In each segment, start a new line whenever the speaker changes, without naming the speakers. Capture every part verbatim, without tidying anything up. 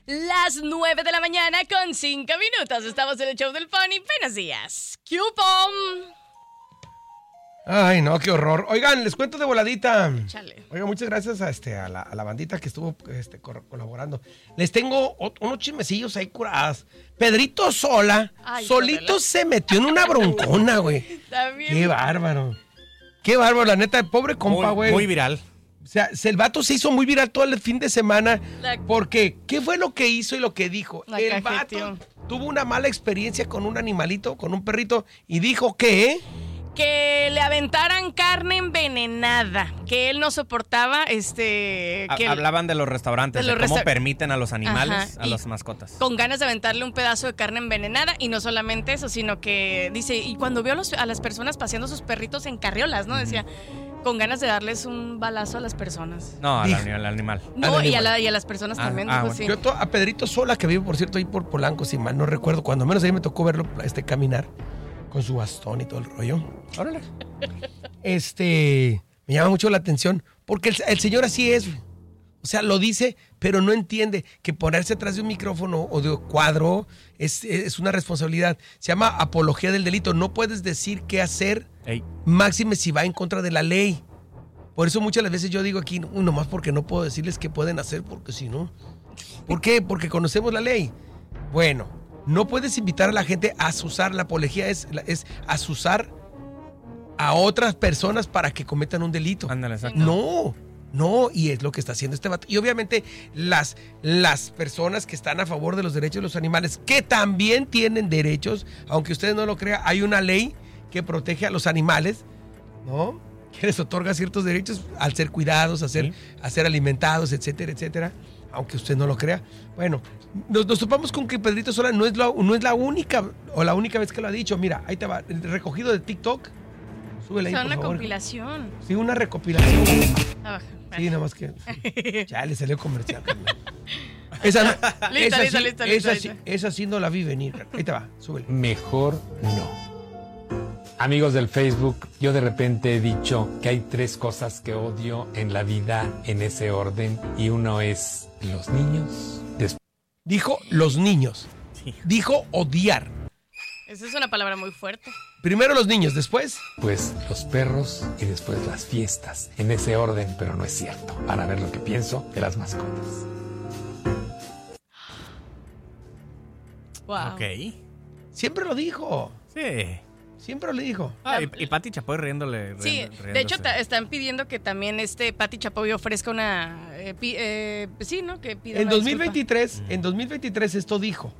Las nueve de la mañana con cinco minutos. Estamos en el show del Pony. Buenos días. ¡Cupom!
Ay, no, qué horror. Oigan, les cuento de voladita.
Chale.
Oigan, muchas gracias a, este, a, la, a la bandita que estuvo este, cor- colaborando. Les tengo ot- unos chismecillos ahí curadas. Pedrito Sola,
Ay,
solito
Isabela.
se metió en una broncona, güey.
Está bien.
Qué bárbaro. Qué bárbaro, la neta, pobre compa,
Muy,
güey.
muy viral.
O sea, el vato se hizo muy viral todo el fin de semana.
La-
Porque, ¿qué fue lo que hizo y lo que dijo?
La
el
cajeteó.
vato tuvo una mala experiencia con un animalito, con un perrito, y dijo que...
Que le aventaran carne envenenada. Que él no soportaba, este...
Ha-
que él-
Hablaban de los restaurantes,
de
de,
los
cómo
resta-
permiten a los animales,
Ajá,
a
y-
las mascotas.
con ganas de aventarle un pedazo de carne envenenada. Y no solamente eso, sino que dice... Y cuando vio a, los- a las personas paseando sus perritos en carriolas, ¿no? Decía, con ganas de darles un balazo a las personas.
No, al,
Dijo-
ani- al animal.
No,
Al
y a,
animal.
la- y a las personas
Ah,
también,
ah,
dijo,
bueno.
sí.
Yo to- a Pedrito Sola, que vive, por cierto, ahí por Polanco, si mal no recuerdo, cuando menos ahí me tocó verlo este, caminar con su bastón y todo el rollo.
Órale.
Este, me llama mucho la atención, porque el, el señor así es, güey. O sea, lo dice, pero no entiende que ponerse atrás de un micrófono o de un cuadro es, es una responsabilidad. Se llama apología del delito. No puedes decir qué hacer,
Ey.
máxime si va en contra de la ley. Por eso muchas las veces yo digo aquí, no, nomás porque no puedo decirles qué pueden hacer, porque si no... ¿Por qué? Porque conocemos la ley. Bueno, no puedes invitar a la gente a asusar. La apología es, es asusar a otras personas para que cometan un delito.
Ándale, exacto.
No, no, y es lo que está haciendo este vato. Y obviamente las, las personas que están a favor de los derechos de los animales, que también tienen derechos, aunque ustedes no lo crean, hay una ley que protege a los animales, ¿no? Que les otorga ciertos derechos al ser cuidados, a ser,
Sí.
a ser alimentados, etcétera, etcétera. Aunque usted no lo crea. Bueno, nos, nos topamos con que Pedrito Sola no es, la, no es la única, o la única vez que lo ha dicho. Mira, ahí te va, el recogido de TikTok. Súbele ahí,
O sea,
por
una
favor.
compilación.
Sí, una recopilación.
Abajo.
Sí, nada más que. Sí. Ya le salió comercial, carnal. Esa, no-
Listo,
esa
listo,
sí,
listo,
esa
listo,
sí-
listo.
esa sí no la vi venir, carnal. Ahí te va, súbele.
Mejor no. Amigos del Facebook, yo de repente he dicho que hay tres cosas que odio en la vida en ese orden y uno es los niños, después
Dijo los niños.
Sí.
Dijo odiar.
Esa es una palabra muy fuerte.
Primero los niños, después.
los perros y después las fiestas. En ese orden, pero no es cierto. Para ver lo que pienso de las mascotas.
Wow.
Ok.
Siempre lo dijo.
Sí.
Siempre lo dijo.
Ah, y, y Pati Chapoy riéndole.
Sí,
riéndose.
de hecho ta- estay pidiendo que también este Pati Chapoy ofrezca una... eh, pi- eh, sí, ¿no? Que pida
En
una
dos mil
disculpa.
veintitrés, en dos mil veintitrés esto dijo.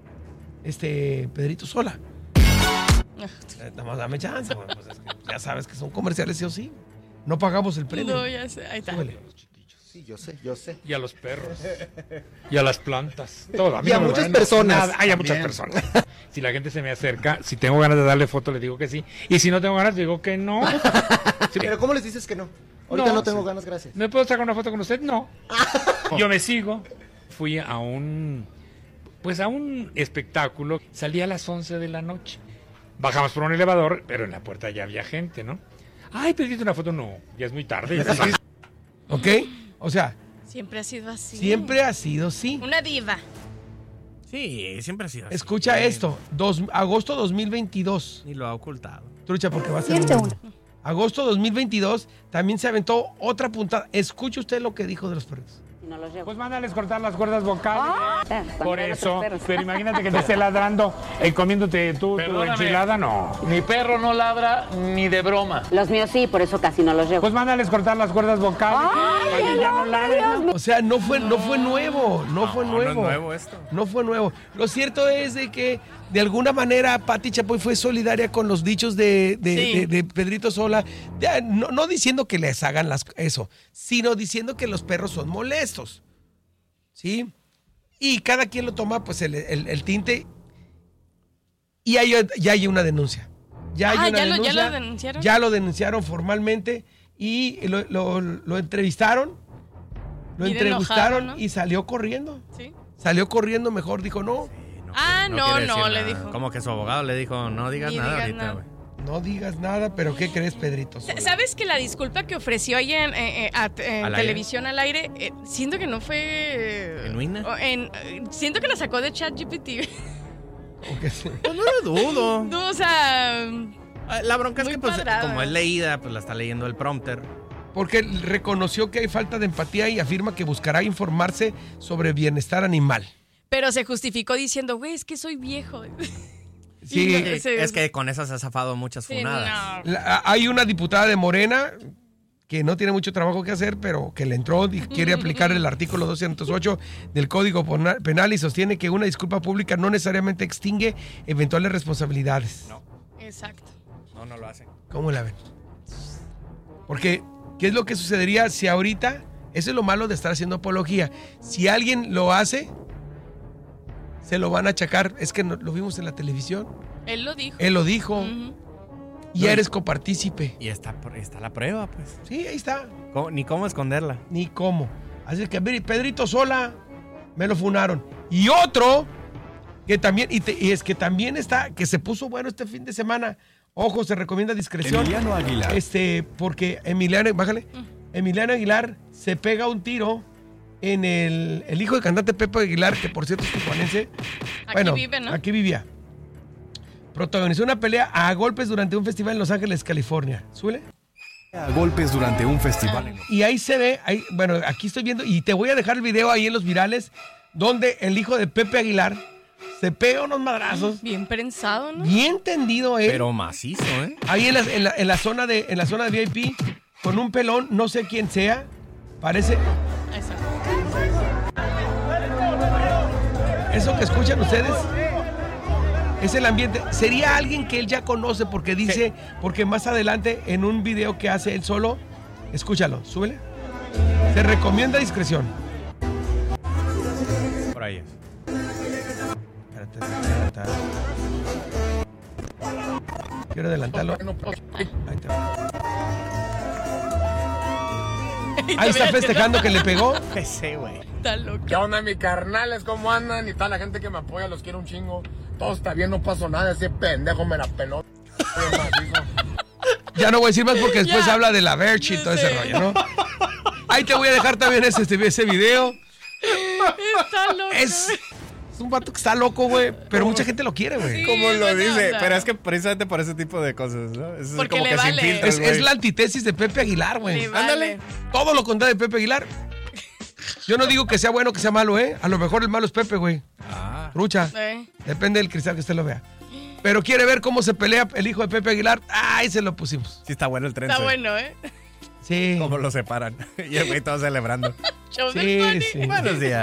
Este Pedrito Sola.
Ah,
Eh, Nada más dame chance, güey, pues es que ya sabes que son comerciales sí o sí. No pagamos el premio.
No, ya sé. Ahí está.
Súbele.
Sí, yo sé, yo sé.
Y a los perros. Y a las plantas. Todo.
Y a
mí no me
muchas
van
personas.
nada. Ay, a muchas
También.
personas. Si la gente se me acerca, si tengo ganas de darle foto, le digo que sí. Y si no tengo ganas, digo que no. Sí.
Pero ¿cómo les dices que no? Ahorita no,
No,
tengo
sí.
ganas, gracias.
¿Me puedo sacar una foto con usted? No. Yo me sigo. Fui a un, pues a un espectáculo. Salí a las once de la noche. Bajamos por un elevador, pero en la puerta ya había gente, ¿no? Ay, pediste una foto. No, ya es muy tarde.
¿Ok? O sea,
Siempre ha sido así.
siempre ha sido sí.
Una diva.
Sí, siempre ha sido así.
Escucha
Sí.
esto, dos, agosto dos mil veintidós.
Ni lo ha ocultado.
Trucha, porque va a ser un- agosto dos mil veintidós también se aventó otra puntada. Escuche usted lo que dijo de los perros.
No los llevo.
Pues mándales cortar las cuerdas vocales.
Ah,
Por
cuando
eso,
eran otros perros.
pero imagínate que te esté ladrando y comiéndote tú tu enchilada, no.
Mi perro no ladra ni de broma.
Los míos sí, por eso casi no los llevo.
Pues mándales cortar las cuerdas vocales. para que ya no ladren.
O sea, no fue, no fue nuevo, no, fue
No,
nuevo.
no es nuevo esto.
No fue nuevo. Lo cierto es de que de alguna manera Pati Chapoy fue solidaria con los dichos de, de,
Sí.
de- de Pedrito Sola. Ya, no, no diciendo que les hagan las, eso, sino diciendo que los perros son molestos. ¿Sí? Y cada quien lo toma, pues, el, el- el tinte. Y hay, ya hay una denuncia. Ya hay
Ah,
una
¿ya lo- ya
denuncia.
lo denunciaron?
Ya lo denunciaron formalmente y lo, lo- lo entrevistaron. Lo
Bien
entrevistaron
enojado, ¿no?
y salió corriendo.
¿Sí?
Salió corriendo mejor, dijo no.
Ah, no,
quiere
no,
decir
le
nada.
dijo.
Como que su abogado le dijo, no digas
Ni
nada
digas
ahorita,
nada.
güey.
No digas nada, pero ¿qué crees, Pedrito Sola?
¿Sabes que la disculpa que ofreció ahí en, eh, eh, a- en
¿Al
televisión al aire, eh, siento que no fue... eh,
¿Genuina?
o en- eh, siento que la sacó de ChatGPT.
¿O qué sé?
Pues no lo dudo.
No, o sea...
La bronca es
Muy
que, pues,
cuadrada.
como es leída, pues la está leyendo el prompter.
Porque reconoció que hay falta de empatía y afirma que buscará informarse sobre bienestar animal.
Pero se justificó diciendo, güey, es que soy viejo.
Sí,
Y no-
Sí,
Sí,
es
sí.
que con eso se ha zafado muchas
Sí,
funadas.
no.
la- hay una diputada de Morena que no tiene mucho trabajo que hacer, pero que le entró y quiere aplicar el artículo doscientos ocho del Código Pona- Penal y sostiene que una disculpa pública no necesariamente extingue eventuales responsabilidades.
No.
Exacto.
No, no lo hace.
¿Cómo la ven? Porque, ¿qué es lo que sucedería si ahorita, eso es lo malo de estar haciendo apología, si alguien lo hace, se lo van a achacar, es que no- lo vimos en la televisión,
Él lo dijo.
él lo dijo,
Ujú.
y
No,
eres copartícipe.
Y está, por- está la prueba, pues.
Sí, ahí está,
¿Cómo- ni cómo esconderla.
ni cómo. Así que mire, Pedrito Sola, me lo funaron. Y otro, que también, y, te- y es que también está, que se puso bueno este fin de semana, ojo, se recomienda discreción.
Emiliano Aguilar.
Este, porque Emiliano, bájale, Emiliano Aguilar se pega un tiro en el, el hijo del cantante Pepe Aguilar, que por cierto es tijuanense.
Aquí
Bueno,
vive, ¿no?
aquí vivía. Protagonizó una pelea a golpes durante un festival en Los Ángeles, California. ¿Suele?
A golpes durante un festival. en-
Y ahí se ve, ahí, bueno, aquí estoy viendo, y te voy a dejar el video ahí en los virales, donde el hijo de Pepe Aguilar se pega unos madrazos,
Bien prensado, ¿no?
bien tendido él.
Pero macizo, ¿eh?
Ahí en la, en, la, en la zona de en la zona de V I P con un pelón, no sé quién sea, parece
Exacto.
eso que escuchan ustedes. Es el ambiente. Sería alguien que él ya conoce porque dice, porque más adelante en un video que hace él solo, escúchalo, súbele. Se recomienda discreción.
Por ahí es.
Espérate, espérate. Quiero adelantarlo. Ahí está. Ahí está festejando que le pegó.
Ese, güey.
Está loco.
¿Qué onda, mis carnales? ¿Cómo andan? Y tal, la gente que me apoya, los quiero un chingo. Todo está bien, no pasó nada. Ese pendejo me la peló. Bien macizo.
Ya no voy a decir más porque después
Ya.
habla de la Verge y todo ese
Sí.
rollo, ¿no? Ahí te voy a dejar también ese, ese video.
Está loco.
Es, es un vato que está loco, güey. Pero mucha gente lo quiere, güey.
Sí.
Como lo
buena
dice,
onda.
pero es que precisamente por ese tipo de cosas, ¿no? Es
Porque
como
le
que
vale.
sin filtros,
Es, es
güey.
la antítesis de Pepe Aguilar, güey.
Le vale.
Ándale. Todo lo contrario de Pepe Aguilar. Yo no digo que sea bueno o que sea malo, ¿eh? A lo mejor el malo es Pepe, güey.
Ah.
Trucha.
Eh.
Depende del cristal que usted lo vea. Pero quiere ver cómo se pelea el hijo de Pepe Aguilar. Ahí se lo pusimos.
Sí está bueno el tren.
Está bueno, ¿eh?
Sí.
Cómo lo separan. Y el güey todo celebrando.
Show del
Sí,
Tony.
sí.
Buenos días.